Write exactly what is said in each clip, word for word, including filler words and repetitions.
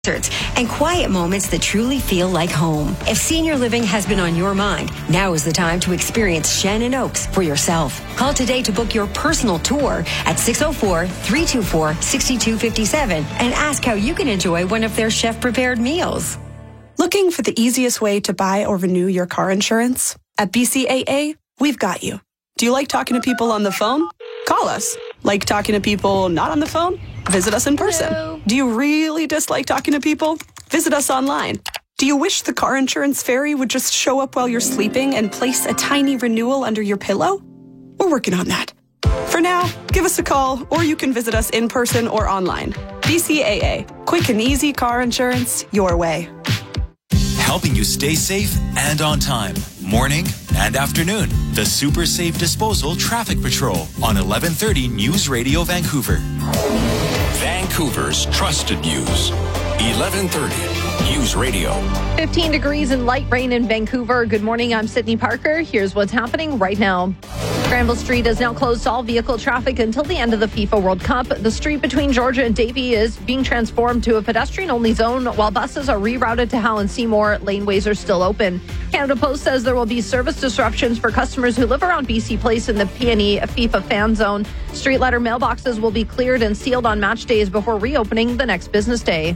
and quiet moments that truly feel like home. If senior living has been on your mind, now is the time to experience Shannon Oaks for yourself. Call today to book your personal tour at six oh four, three two four, six two five seven and ask how you can enjoy one of their chef-prepared meals. Looking for the easiest way to buy or renew your car insurance? At B C A A, we've got you. Do you like talking to people on the phone? Call us. Like talking to people not on the phone? Visit us in person. Hello. Do you really dislike talking to people? Visit us online. Do you wish the car insurance fairy would just show up while you're sleeping and place a tiny renewal under your pillow? We're working on that. For now, give us a call, or you can visit us in person or online. B C A A, quick and easy car insurance your way. Helping you stay safe and on time. Morning and afternoon. The Super Safe Disposal Traffic Patrol on eleven thirty News Radio Vancouver. Vancouver's trusted news. eleven thirty News Radio. fifteen degrees and light rain in Vancouver. Good morning, I'm Sydney Parker. Here's what's happening right now. Granville Street is now closed to all vehicle traffic until the end of the FIFA World Cup. The street between Georgia and Davie is being transformed to a pedestrian-only zone while buses are rerouted to Howell and Seymour. Laneways are still open. Canada Post says there will be service disruptions for customers who live around B C Place in the P and E FIFA fan zone. Street letter mailboxes will be cleared and sealed on match days before reopening the next business day.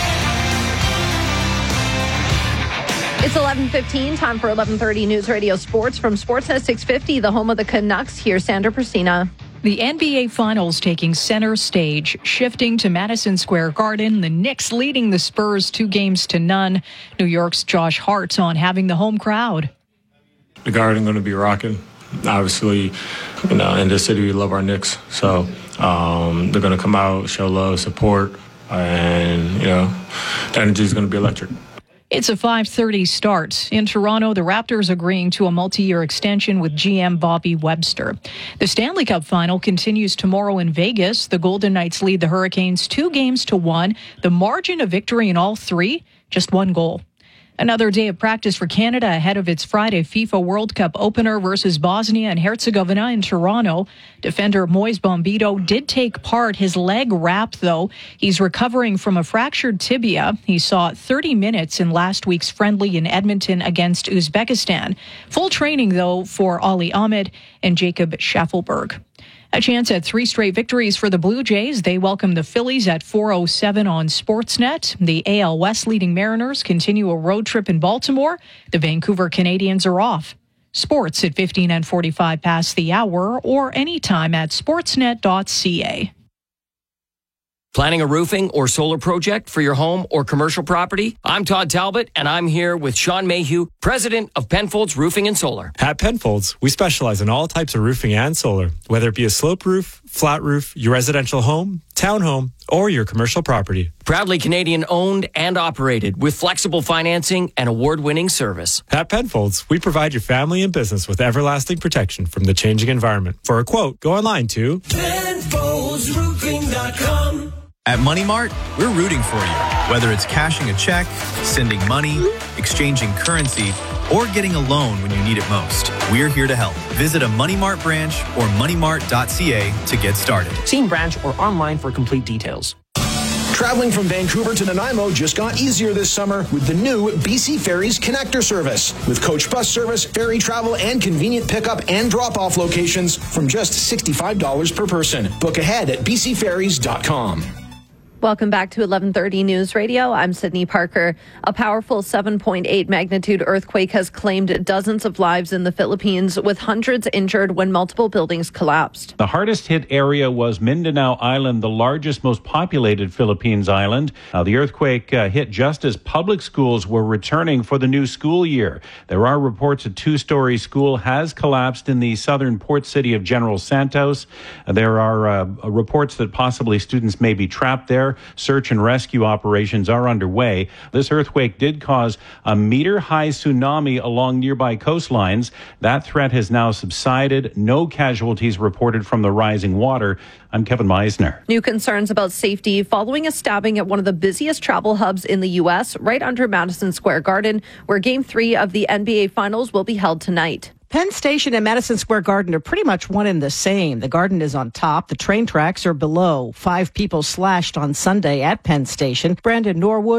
It's eleven fifteen, time for eleven thirty News Radio Sports from Sportsnet six fifty, the home of the Canucks. Here's Sandra Persina. The N B A Finals taking center stage, shifting to Madison Square Garden. The Knicks leading the Spurs two games to none. New York's Josh Hart on having the home crowd. The Garden going to be rocking. Obviously, you know, in this city we love our Knicks, so um, they're going to come out, show love, support, and you know, the energy is going to be electric. It's a five thirty start. In Toronto, the Raptors agreeing to a multi-year extension with G M Bobby Webster. The Stanley Cup final continues tomorrow in Vegas. The Golden Knights lead the Hurricanes two games to one. The margin of victory in all three, just one goal. Another day of practice for Canada ahead of its Friday FIFA World Cup opener versus Bosnia and Herzegovina in Toronto. Defender Moise Bombito did take part. His leg wrapped, though. He's recovering from a fractured tibia. He saw thirty minutes in last week's friendly in Edmonton against Uzbekistan. Full training, though, for Ali Ahmed and Jacob Schaffelberg. A chance at three straight victories for the Blue Jays. They welcome the Phillies at four oh seven on Sportsnet. The A L West leading Mariners continue a road trip in Baltimore. The Vancouver Canadians are off. Sports at fifteen and forty-five past the hour or anytime at sportsnet dot c a. Planning a roofing or solar project for your home or commercial property? I'm Todd Talbot, and I'm here with Sean Mayhew, president of Penfolds Roofing and Solar. At Penfolds, we specialize in all types of roofing and solar, whether it be a slope roof, flat roof, your residential home, townhome, or your commercial property. Proudly Canadian owned and operated with flexible financing and award-winning service. At Penfolds, we provide your family and business with everlasting protection from the changing environment. For a quote, go online to Penfolds Roofing dot com. At Money Mart, we're rooting for you. Whether it's cashing a check, sending money, exchanging currency, or getting a loan when you need it most, we're here to help. Visit a Money Mart branch or money mart dot c a to get started. See in branch or online for complete details. Traveling from Vancouver to Nanaimo just got easier this summer with the new B C Ferries Connector service. With coach bus service, ferry travel, and convenient pickup and drop-off locations from just sixty-five dollars per person. Book ahead at b c ferries dot com. Welcome back to eleven thirty News Radio. I'm Sydney Parker. A powerful seven point eight magnitude earthquake has claimed dozens of lives in the Philippines, with hundreds injured when multiple buildings collapsed. The hardest hit area was Mindanao Island, the largest, most populated Philippines island. Uh, the earthquake uh, hit just as public schools were returning for the new school year. There are reports a two-story school has collapsed in the southern port city of General Santos. Uh, there are uh, reports that possibly students may be trapped there. Search and rescue operations are underway. This earthquake did cause a meter-high tsunami along nearby coastlines. That threat has now subsided. No casualties reported from the rising water. I'm Kevin Meisner. New concerns about safety following a stabbing at one of the busiest travel hubs in the U S, right under Madison Square Garden, where Game three of the N B A Finals will be held tonight. Penn Station and Madison Square Garden are pretty much one and the same. The Garden is on top. The train tracks are below. Five people slashed on Sunday at Penn Station. Brandon Norwood